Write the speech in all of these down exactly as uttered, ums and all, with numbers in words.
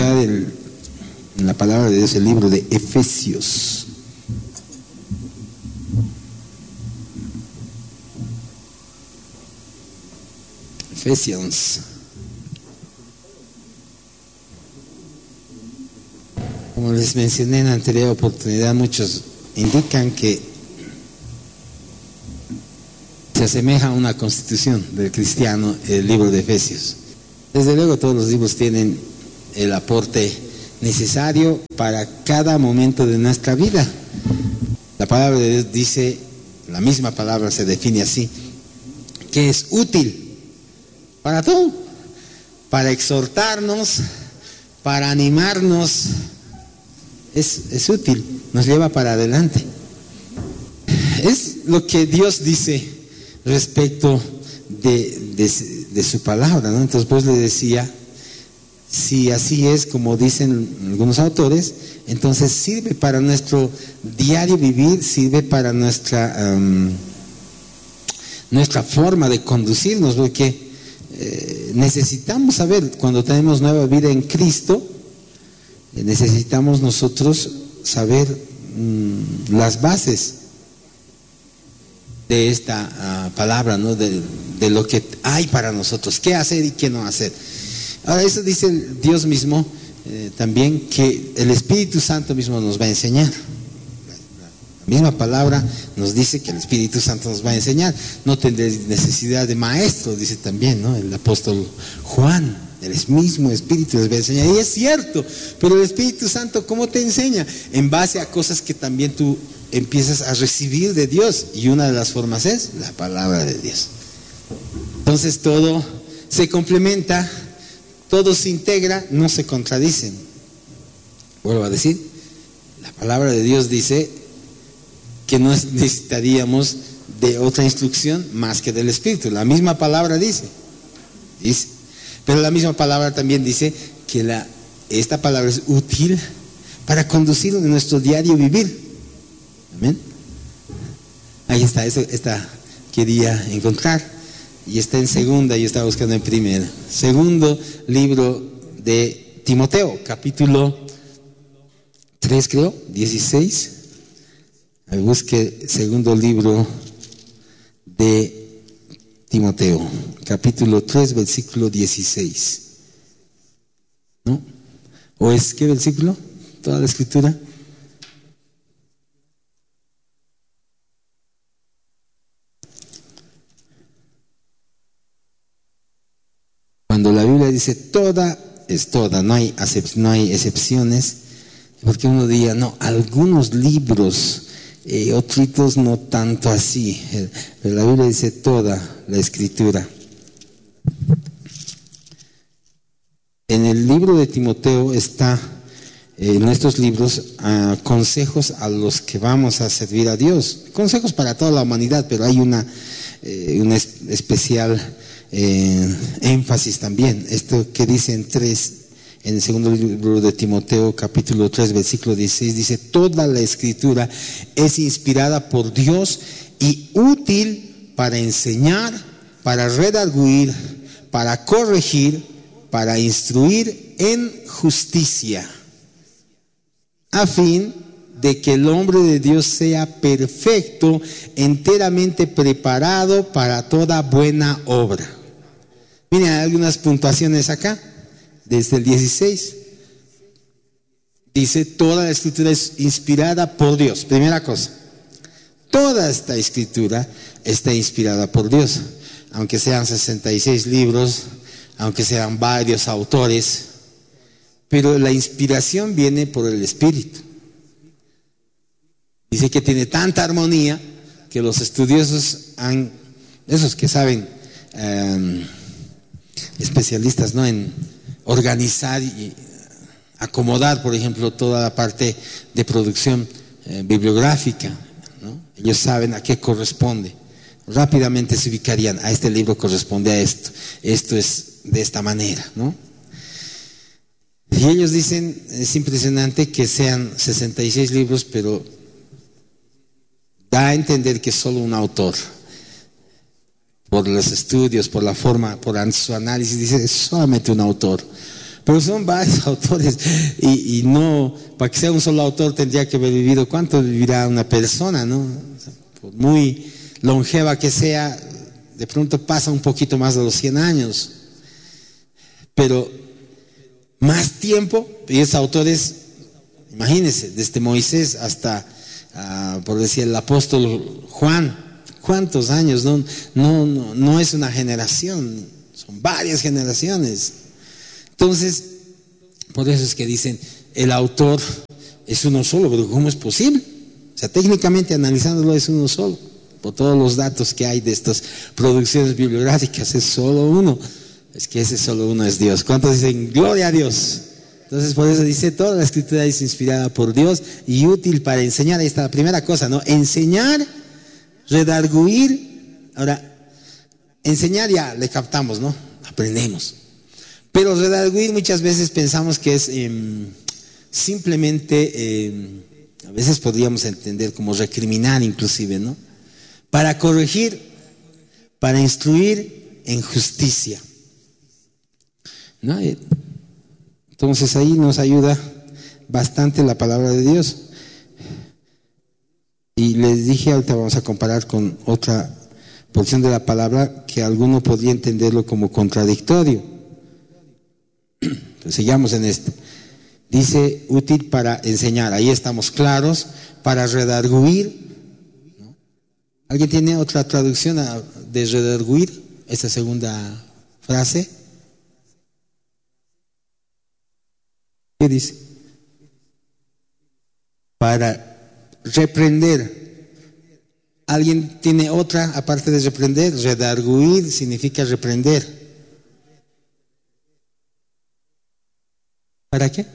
mirar el, en la palabra de Dios el libro de Efesios. Efesios. Como les mencioné en la anterior oportunidad, muchos indican que se asemeja a una constitución del cristiano el libro de Efesios. Desde luego todos los libros tienen el aporte necesario para cada momento de nuestra vida. La palabra de Dios dice, la misma palabra se define así, que es útil para todo, para exhortarnos, para animarnos, es, es útil, nos lleva para adelante. Es lo que Dios dice respecto de, de, de su palabra, ¿no? Entonces pues le decía, si así es como dicen algunos autores, entonces sirve para nuestro diario vivir, sirve para nuestra um, nuestra forma de conducirnos, porque eh, necesitamos saber, cuando tenemos nueva vida en Cristo, eh, necesitamos nosotros saber um, las bases de esta uh, palabra, ¿no? De, de lo que hay para nosotros, qué hacer y qué no hacer. Ahora, eso dice el Dios mismo eh, también, que el Espíritu Santo mismo nos va a enseñar. La misma palabra nos dice que el Espíritu Santo nos va a enseñar. No tendréis necesidad de maestro, dice también, ¿no? El apóstol Juan, el mismo Espíritu les va a enseñar. Y es cierto, pero el Espíritu Santo, ¿cómo te enseña? En base a cosas que también tú empiezas a recibir de Dios, y una de las formas es la palabra de Dios. Entonces todo se complementa, todo se integra, no se contradicen. Vuelvo a decir, la palabra de Dios dice que no necesitaríamos de otra instrucción más que del Espíritu. La misma palabra dice, dice, pero la misma palabra también dice que la, esta palabra es útil para conducir en nuestro diario vivir. Amén. Ahí está, eso esta quería encontrar. Y está en segunda, yo estaba buscando en primera. Segundo libro de Timoteo, capítulo tres, creo, dieciséis. Ahí busque segundo libro de Timoteo, capítulo tres, versículo dieciséis. ¿No? ¿O es qué versículo? Toda la escritura. Cuando la Biblia dice toda, es toda, no hay, no hay excepciones, porque uno diría, no, algunos libros, eh, otros no tanto así, pero la Biblia dice toda la escritura. En el libro de Timoteo está, eh, en estos libros, uh, consejos a los que vamos a servir a Dios, consejos para toda la humanidad, pero hay una, eh, una es, especial Eh, énfasis también. Esto que dice en tres, en el segundo libro de Timoteo, capítulo tres, versículo dieciséis, dice: toda la escritura es inspirada por Dios y útil para enseñar, para redarguir, para corregir, para instruir en justicia, a fin de que el hombre de Dios sea perfecto, enteramente preparado para toda buena obra. Miren, hay algunas puntuaciones acá, desde el dieciséis. Dice, toda la escritura es inspirada por Dios. Primera cosa, toda esta escritura está inspirada por Dios. Aunque sean sesenta y seis libros, aunque sean varios autores, pero la inspiración viene por el Espíritu. Dice que tiene tanta armonía que los estudiosos han, esos que saben, eh, especialistas, ¿no?, en organizar y acomodar, por ejemplo, toda la parte de producción eh, bibliográfica, ¿no? Ellos saben a qué corresponde. Rápidamente se ubicarían, a este libro corresponde a esto, esto es de esta manera, ¿no? Y ellos dicen, es impresionante que sean sesenta y seis libros, pero da a entender que es solo un autor. Por los estudios, por la forma, por su análisis, dice, es solamente un autor. Pero son varios autores y, y no, para que sea un solo autor tendría que haber vivido, ¿cuánto vivirá una persona, no? O sea, por muy longeva que sea, de pronto pasa un poquito más de los cien años. Pero más tiempo, y esos autores, imagínense, desde Moisés hasta, uh, por decir, el apóstol Juan, ¿cuántos años? No, no, no, no es una generación, son varias generaciones. Entonces, por eso es que dicen, el autor es uno solo, pero ¿cómo es posible? O sea, técnicamente analizándolo es uno solo, por todos los datos que hay de estas producciones bibliográficas, es solo uno. Es que ese solo uno es Dios. ¿Cuántos dicen gloria a Dios? Entonces por eso dice, toda la escritura es inspirada por Dios y útil para enseñar. Ahí está la primera cosa, ¿no? Enseñar, redarguir. Ahora, enseñar ya le captamos, ¿no? Aprendemos. Pero redarguir muchas veces pensamos que es eh, simplemente, eh, a veces podríamos entender como recriminar inclusive, ¿no? Para corregir, para instruir en justicia, ¿no? Entonces ahí nos ayuda bastante la palabra de Dios. Y les dije, ahorita vamos a comparar con otra porción de la palabra que alguno podría entenderlo como contradictorio. Pues sigamos en esto. Dice útil para enseñar, ahí estamos claros, para redarguir, ¿no? ¿Alguien tiene otra traducción de redarguir, esta segunda frase? ¿Qué dice? Para reprender. ¿Alguien tiene otra aparte de reprender? Redarguir significa reprender. ¿Para qué?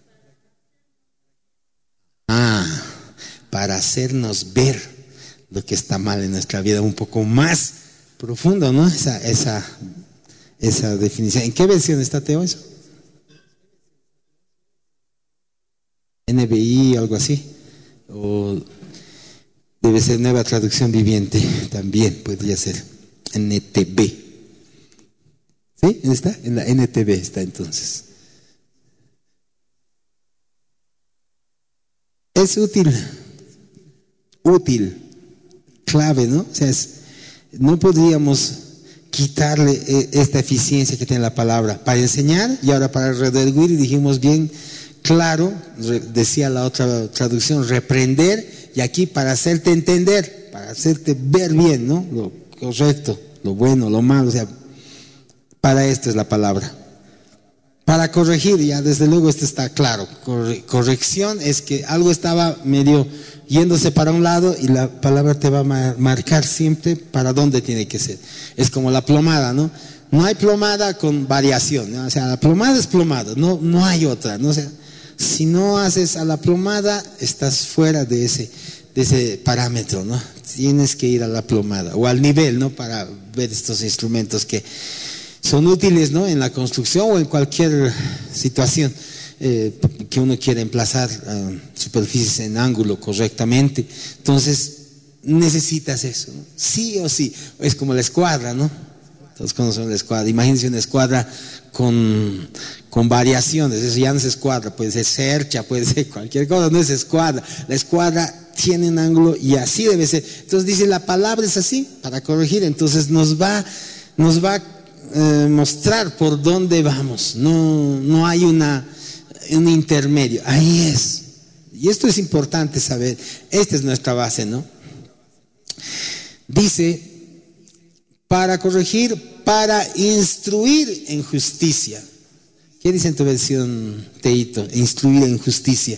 Ah, para hacernos ver lo que está mal en nuestra vida un poco más profundo, ¿no? Esa, esa, esa definición. ¿En qué versión está, Teo, eso? N B I, algo así, o debe ser Nueva Traducción Viviente, también podría ser N T V. ¿Sí? ¿Está? En la N T V está entonces. Es útil, útil, clave, ¿no? O sea, es, no podríamos quitarle esta eficiencia que tiene la palabra para enseñar y ahora para redarguir, y dijimos bien claro, decía la otra traducción, reprender, y aquí para hacerte entender, para hacerte ver bien, ¿no? Lo correcto, lo bueno, lo malo, o sea, para esto es la palabra. Para corregir, ya desde luego esto está claro, Corre, corrección es que algo estaba medio yéndose para un lado y la palabra te va a mar, marcar siempre para dónde tiene que ser. Es como la plomada, ¿no? No hay plomada con variación, ¿no? O sea, la plomada es plomada, no, no hay otra, ¿no? O sea, si no haces a la plomada, estás fuera de ese, de ese parámetro, ¿no? Tienes que ir a la plomada o al nivel, ¿no? Para ver estos instrumentos que son útiles, ¿no? En la construcción o en cualquier situación eh, que uno quiera emplazar uh, superficies en ángulo correctamente. Entonces, necesitas eso, ¿no? Sí o sí. Es como la escuadra, ¿no? Todos conocen la escuadra. Imagínense una escuadra con, con variaciones. Eso ya no es escuadra, puede ser cercha, puede ser cualquier cosa, no es escuadra. La escuadra tiene un ángulo y así debe ser. Entonces dice, la palabra es así, para corregir. Entonces nos va, nos va a eh, mostrar por dónde vamos. No, no hay una, un intermedio. Ahí es. Y esto es importante saber. Esta es nuestra base, ¿no? Dice, para corregir, para instruir en justicia. ¿Qué dice en tu versión, Teito? Instruir en justicia.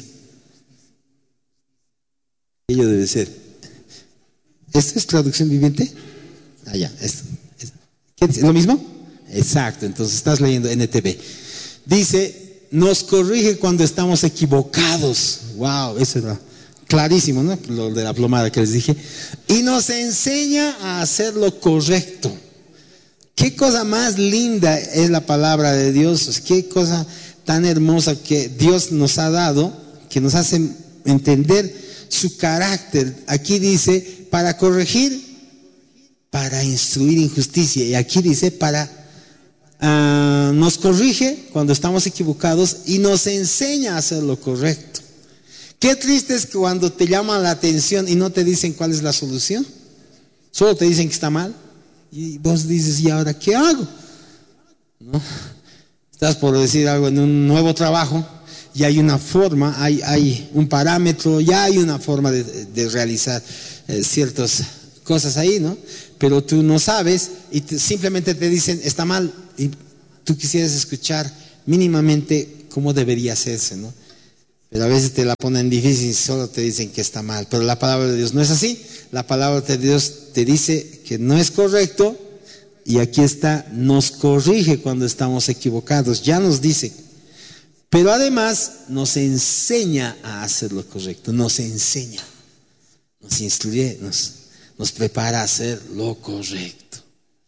Ello debe ser. ¿Esto es traducción viviente? Ah, ya, esto. ¿Qué dice? ¿Lo mismo? Exacto, entonces estás leyendo N T V. Dice, nos corrige cuando estamos equivocados. Wow, eso era clarísimo, ¿no? Lo de la plomada que les dije. Y nos enseña a hacer lo correcto. Qué cosa más linda es la palabra de Dios. Qué cosa tan hermosa que Dios nos ha dado, que nos hace entender su carácter. Aquí dice, para corregir, para instruir en justicia. Y aquí dice, para uh, nos corrige cuando estamos equivocados y nos enseña a hacer lo correcto. Qué triste es cuando te llaman la atención y no te dicen cuál es la solución. Solo te dicen que está mal y vos dices, ¿y ahora qué hago? ¿No? Estás por decir algo en un nuevo trabajo y hay una forma, hay, hay un parámetro, ya hay una forma de, de realizar eh, ciertas cosas ahí, ¿no? Pero tú no sabes y te, simplemente te dicen está mal y tú quisieras escuchar mínimamente cómo debería hacerse, ¿no? Pero a veces te la ponen difícil y solo te dicen que está mal. Pero la palabra de Dios no es así. La palabra de Dios te dice que no es correcto y aquí está, nos corrige cuando estamos equivocados. Ya nos dice. Pero además nos enseña a hacer lo correcto. Nos enseña. Nos instruye, nos, nos prepara a hacer lo correcto.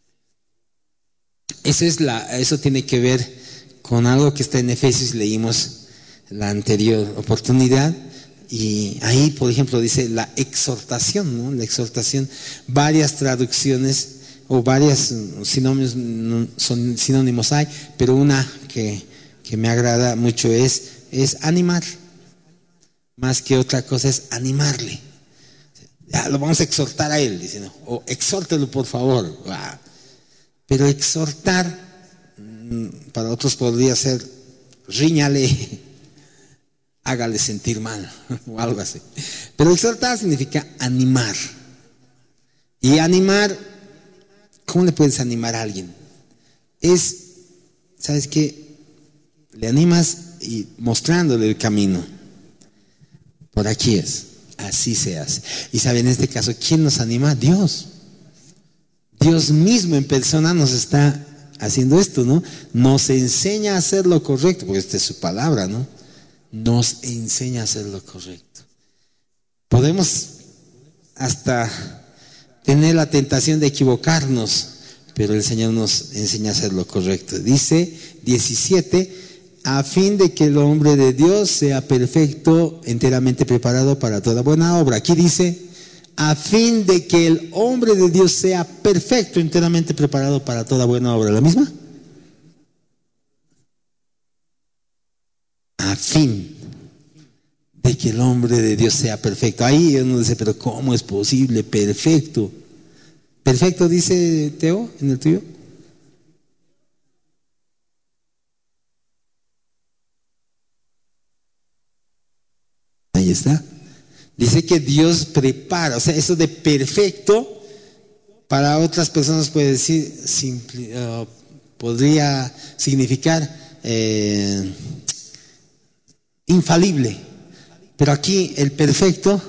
Eso, es la, eso tiene que ver con algo que está en Efesios, leímos la anterior oportunidad, y ahí por ejemplo dice la exhortación, ¿no? La exhortación, varias traducciones o varias sinónimos, son sinónimos hay, pero una que, que me agrada mucho es, es animar, más que otra cosa es animarle. Ya, lo vamos a exhortar a él, dice, ¿no? O exhórtelo por favor. Wow. Pero exhortar para otros podría ser ríñale, hágale sentir mal o algo así. Pero exhortar significa animar. Y animar, ¿cómo le puedes animar a alguien? Es, ¿sabes qué? Le animas y mostrándole el camino. Por aquí es, así se hace. Y saben, en este caso, ¿quién nos anima? Dios. Dios mismo en persona nos está haciendo esto, ¿no? Nos enseña a hacer lo correcto, porque esta es su palabra, ¿no? Nos enseña a hacer lo correcto. Podemos hasta tener la tentación de equivocarnos, pero el Señor nos enseña a hacer lo correcto. Dice diecisiete, a fin de que el hombre de Dios sea perfecto, enteramente preparado para toda buena obra. Aquí dice, a fin de que el hombre de Dios sea perfecto, enteramente preparado para toda buena obra. ¿La misma? A fin de que el hombre de Dios sea perfecto. Ahí uno dice, pero ¿cómo es posible? Perfecto. ¿Perfecto dice Teo en el tuyo? Ahí está. Dice que Dios prepara, o sea, eso de perfecto, para otras personas puede decir, simple, uh, podría significar eh, infalible, pero aquí el perfecto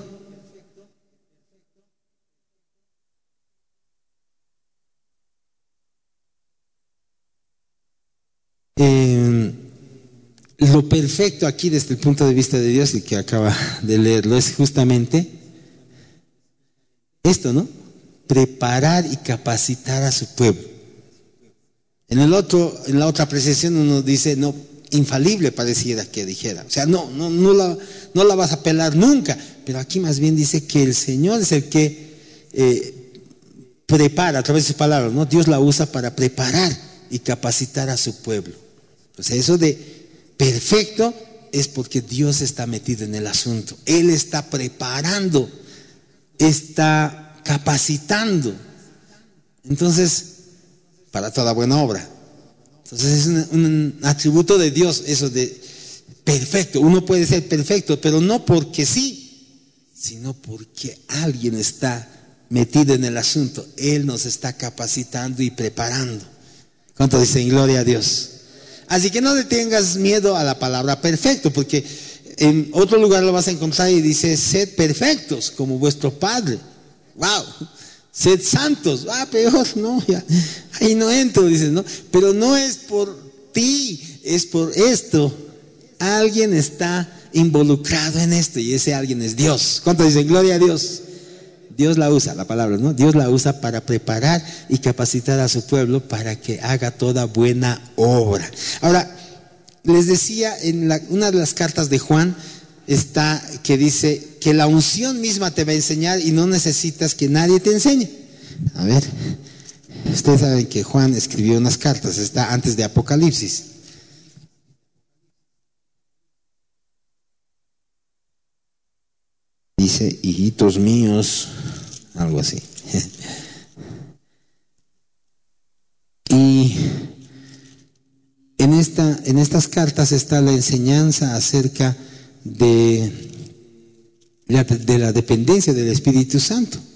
eh, lo perfecto aquí desde el punto de vista de Dios, y que acaba de leerlo, es justamente esto, ¿no? Preparar y capacitar a su pueblo. En el otro, en la otra apreciación uno dice, no, infalible pareciera que dijera, o sea, no, no, no la, no la vas a pelar nunca, pero aquí más bien dice que el Señor es el que eh, prepara a través de su palabra, ¿no? Dios la usa para preparar y capacitar a su pueblo. O sea, eso de perfecto es porque Dios está metido en el asunto. Él está preparando, está capacitando. Entonces, para toda buena obra. Entonces es un, un atributo de Dios, eso de perfecto. Uno puede ser perfecto, pero no porque sí, sino porque alguien está metido en el asunto. Él nos está capacitando y preparando. ¿Cuánto dicen gloria a Dios? Así que no le tengas miedo a la palabra perfecto, porque en otro lugar lo vas a encontrar y dice, sed perfectos como vuestro Padre. Wow, sed santos. Ah, peor, no, ya, ahí no entro, dices, ¿no? Pero no es por ti, es por esto. Alguien está involucrado en esto y ese alguien es Dios. ¿Cuánto dicen gloria a Dios? Dios la usa, la palabra, ¿no? Dios la usa para preparar y capacitar a su pueblo para que haga toda buena obra. Ahora, les decía, en la, una de las cartas de Juan está que dice que la unción misma te va a enseñar y no necesitas que nadie te enseñe. A ver, Ustedes saben que Juan escribió unas cartas, está antes de Apocalipsis. Dice, hijitos míos, algo así. Y en, esta, en estas cartas está la enseñanza acerca de la, de la dependencia del Espíritu Santo.